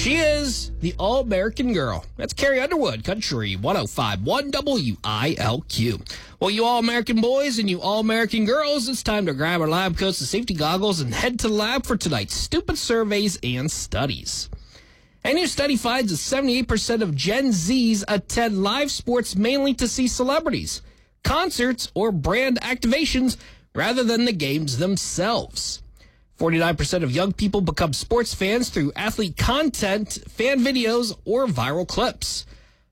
She is the All-American Girl. That's Carrie Underwood, Country 105.1 WILQ. Well, you All-American boys and you All-American girls, it's time to grab our lab coats and safety goggles and head to the lab for tonight's stupid surveys and studies. A new study finds that 78% of Gen Zs attend live sports mainly to see celebrities, concerts, or brand activations rather than the games themselves. 49% of young people become sports fans through athlete content, fan videos, or viral clips.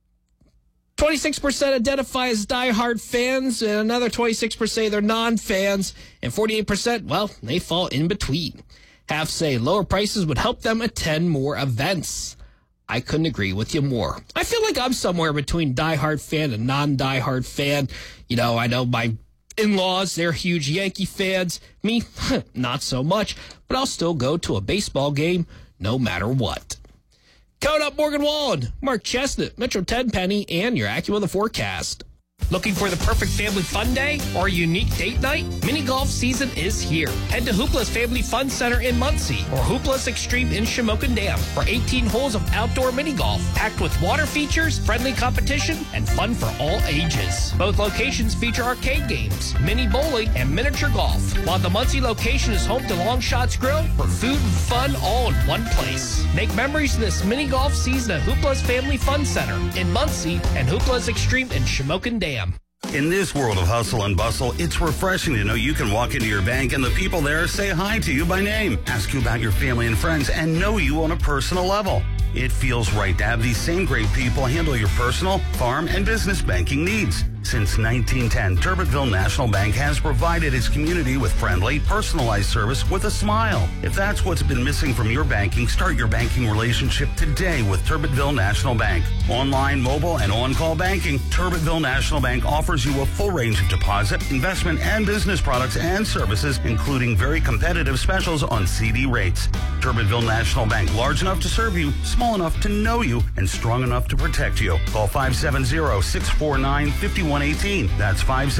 26% identify as diehard fans, and another 26% say they're non-fans, and 48%, well, they fall in between. Half say lower prices would help them attend more events. I couldn't agree with you more. I feel like I'm somewhere between diehard fan and non-diehard fan. You know, I know my in-laws, they're huge Yankee fans. Me, not so much, but I'll still go to a baseball game no matter what. Coming up, Morgan Wallen, Mark Chestnut, Metro Tenpenny, and your AccuWeather forecast. Looking for the perfect family fun day or a unique date night? Mini golf season is here. Head to Hoopla's Family Fun Center in Muncie or Hoopla's Extreme in Shamokin Dam for 18 holes of outdoor mini golf, packed with water features, friendly competition, and fun for all ages. Both locations feature arcade games, mini bowling, and miniature golf, while the Muncie location is home to Long Shots Grill for food and fun all in one place. Make memories this mini golf season at Hoopla's Family Fun Center in Muncie and Hoopla's Extreme in Shamokin Dam. In this world of hustle and bustle, it's refreshing to know you can walk into your bank and the people there say hi to you by name, ask you about your family and friends, and know you on a personal level. It feels right to have these same great people handle your personal, farm, and business banking needs. Since 1910, Turbitville National Bank has provided its community with friendly, personalized service with a smile. If that's what's been missing from your banking, start your banking relationship today with Turbitville National Bank. Online, mobile, and on-call banking, Turbitville National Bank offers you a full range of deposit, investment, and business products and services, including very competitive specials on CD rates. Turbitville National Bank, large enough to serve you, small enough to know you, and strong enough to protect you. Call 570-649-5118. That's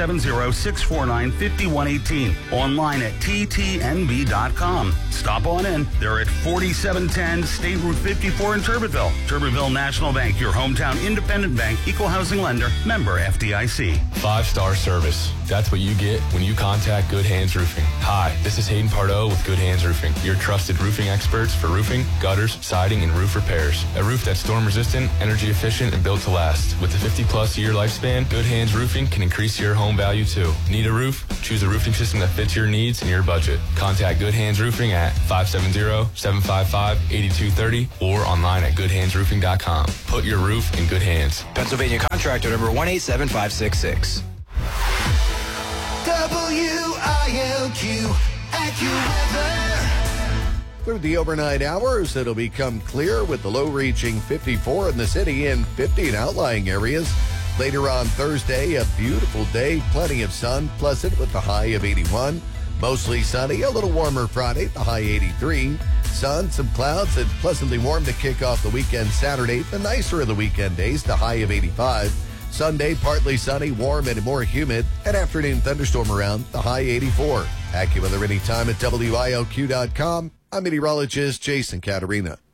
570-649-5118. Online at ttnb.com. Stop on in. They're at 4710 State Route 54 in Turbitville. Turbitville National Bank, your hometown independent bank, equal housing lender, member FDIC. 5-star service. That's what you get when you contact Good Hands Roofing. Hi, this is Hayden Pardo with Good Hands Roofing, your trusted roofing experts for roofing, gutters, siding, and roof repairs. A roof that's storm resistant, energy efficient, and built to last. With a 50-plus year lifespan, Good Hands Roofing can increase your home value too. Need a roof? Choose a roofing system that fits your needs and your budget. Contact Good Hands Roofing at 570-755-8230 or online at goodhandsroofing.com. Put your roof in good hands. Pennsylvania contractor number 187566. WILQ AccuWeather. Through the overnight hours, it'll become clear with the low reaching 54 in the city and 50 in outlying areas. Later on Thursday, a beautiful day, plenty of sun, pleasant with the high of 81. Mostly sunny, a little warmer Friday, the high 83. Sun, some clouds, and pleasantly warm to kick off the weekend Saturday. The nicer of the weekend days, the high of 85. Sunday, partly sunny, warm, and more humid. An afternoon thunderstorm around, the high 84. AccuWeather anytime at WILQ.com. I'm meteorologist Jason Caterina.